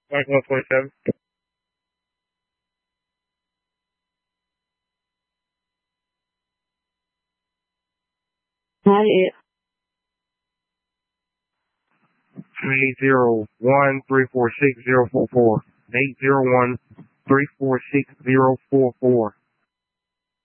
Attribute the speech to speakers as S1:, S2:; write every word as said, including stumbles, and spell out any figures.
S1: twenty-one twenty-seven.
S2: Hi, it.
S1: eight zero one three four six zero four four. eight zero one three four six zero four four.